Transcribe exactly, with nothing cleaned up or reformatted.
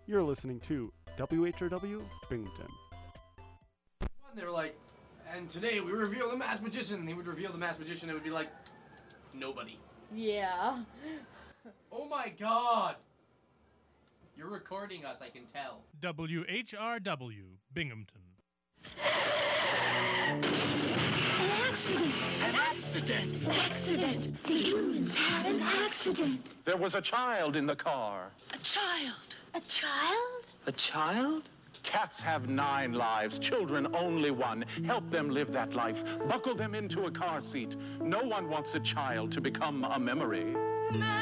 You're listening to W H R W Binghamton. And they were like, and today we reveal the masked magician. And he would reveal the masked magician. It would be like, nobody. Yeah. Oh my god! You're recording us, I can tell. W H R W Binghamton. An accident! An accident! Accident! The humans had an accident! There was a child in the car. A child! A child? A child? Cats have nine lives, children only one. Help them live that life. Buckle them into a car seat. No one wants a child to become a memory.